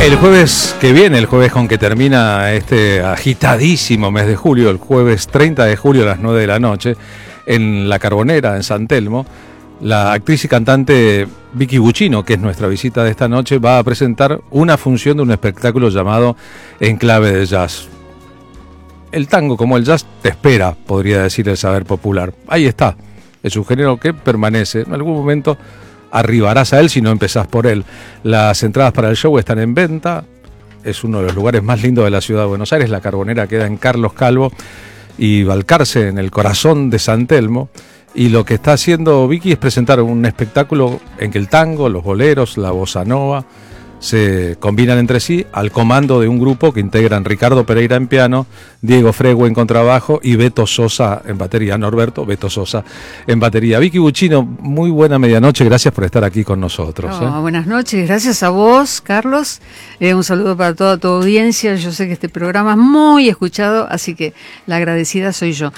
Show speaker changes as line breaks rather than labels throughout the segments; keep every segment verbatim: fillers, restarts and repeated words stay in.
El jueves que viene, el jueves con que termina este agitadísimo mes de julio, el jueves treinta de julio a las nueve de la noche, en La Carbonera, en San Telmo, la actriz y cantante Vicky Buccino, que es nuestra visita de esta noche, va a presentar una función de un espectáculo llamado En Clave de Jazz. El tango, como el jazz, te espera, podría decir el saber popular. Ahí está, es un género que permanece. En algún momento arribarás a él si no empezás por él. Las entradas para el show están en venta. Es uno de los lugares más lindos de la ciudad de Buenos Aires. La Carbonera queda en Carlos Calvo y Balcarce, en el corazón de San Telmo. Y lo que está haciendo Vicky es presentar un espectáculo en que el tango, los boleros, la bossa nova se combinan entre sí al comando de un grupo que integran Ricardo Pereira en piano, Diego Fregue en contrabajo y Beto Sosa en batería. Norberto Beto Sosa en batería. Vicky Buccino, muy buena medianoche, gracias por estar aquí con nosotros.
Oh,
¿eh?
Buenas noches, gracias a vos, Carlos. Eh, un saludo para toda tu audiencia. Yo sé que este programa es muy escuchado, así que la agradecida soy yo.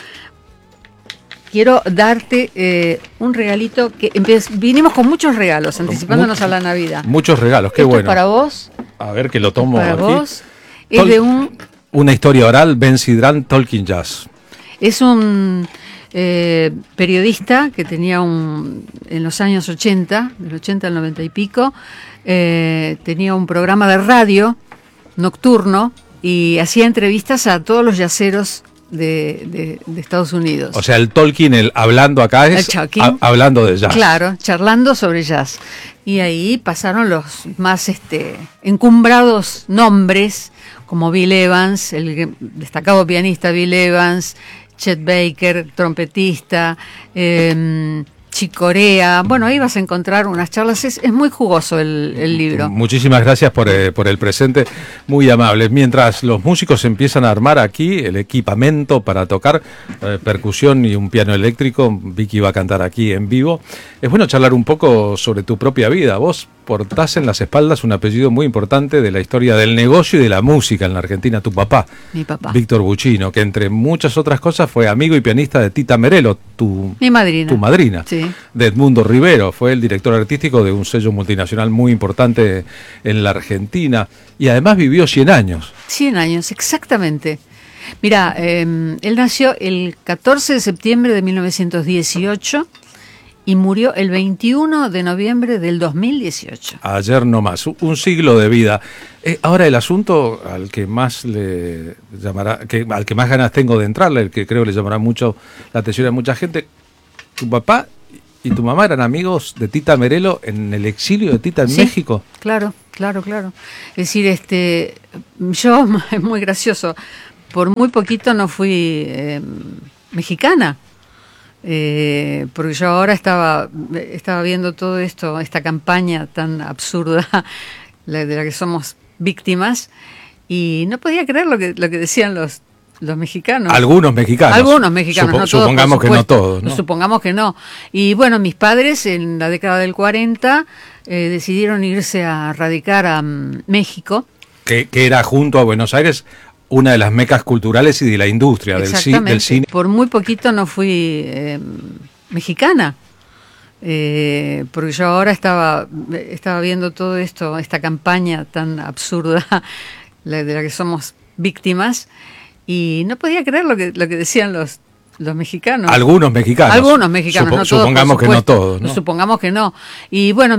Quiero darte eh, un regalito que vinimos con muchos regalos, anticipándonos Much, a la Navidad.
Muchos regalos, qué
Esto
bueno.
Es para vos.
A ver, que lo tomo
para
aquí.
Vos. Es
Tol
de un...
Una historia oral, Ben Sidran, Talking Jazz.
Es un eh, periodista que tenía un... En los años ochenta, del ochenta al noventa y pico, eh, tenía un programa de radio nocturno y hacía entrevistas a todos los yaceros De, de, de Estados Unidos.
O sea, el Tolkien, el hablando acá es a, hablando de jazz.
Claro, charlando sobre jazz. Y ahí pasaron los más este, encumbrados nombres, como Bill Evans, el destacado pianista Bill Evans, Chet Baker, trompetista, eh, Chick Corea. Bueno, ahí vas a encontrar unas charlas. Es, es muy jugoso el, el libro.
Muchísimas gracias por, eh, por el presente, muy amable. Mientras los músicos empiezan a armar aquí el equipamiento para tocar, eh, percusión y un piano eléctrico, Vicky va a cantar aquí en vivo. Es bueno charlar un poco sobre tu propia vida. Vos portás en las espaldas un apellido muy importante de la historia del negocio y de la música en la Argentina. Tu papá,
Mi papá.
Víctor Buccino, que entre muchas otras cosas fue amigo y pianista de Tita Merello, tu,
Mi madrina.
tu madrina.
Sí.
De Edmundo Rivero, fue el director artístico de un sello multinacional muy importante en la Argentina y además vivió cien años.
cien años, exactamente. Mira, eh, él nació el catorce de septiembre de mil novecientos dieciocho y murió el veintiuno de noviembre del dos mil dieciocho.
Ayer nomás, un siglo de vida. Eh, ahora el asunto al que más le llamará, que, al que más ganas tengo de entrarle, el que creo le llamará mucho la atención a mucha gente. Tu papá y tu mamá eran amigos de Tita Merello en el exilio de Tita en
sí,
México.
Claro, claro, claro. Es decir, este, yo, es muy gracioso, por muy poquito no fui eh, mexicana. Eh, porque yo ahora estaba estaba viendo todo esto, esta campaña tan absurda de la que somos víctimas, y no podía creer lo que lo que decían los los mexicanos.
Algunos mexicanos.
Algunos mexicanos,
Supo,
no todos,
supongamos que no todos, ¿no?
Supongamos que no. Y bueno, mis padres en la década del cuarenta eh, decidieron irse a radicar a um, México.
Que, que era junto a Buenos Aires una de las mecas culturales y de la industria del, ci, del cine.
Por muy poquito no fui eh, mexicana. Eh, porque yo ahora estaba estaba viendo todo esto, esta campaña tan absurda de la que somos víctimas, y no podía creer lo que lo que decían los los mexicanos.
Algunos mexicanos.
Algunos mexicanos,
Supo,
no todos,
supongamos que no todos, ¿no?
Supongamos que no. Y bueno,